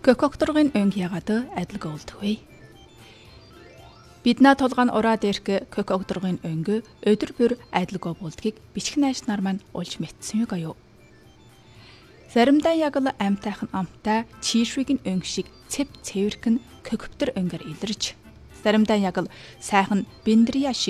Көкөкторгийн өнг ягаад адилгүй болдог вэ? Биднаа толгойн ураад ирэх көкөкторгийн өнг өдөр бүр адилгүй болдгийг бичиг найш нар маань олж мэдсэн юм аяа. Заримдаа яг л амтайхан амтай чийшвигийн өнг шиг цэв цэвэрхэн көкөптөр өнгээр илэрч, заримдаа яг л сайхан биндрия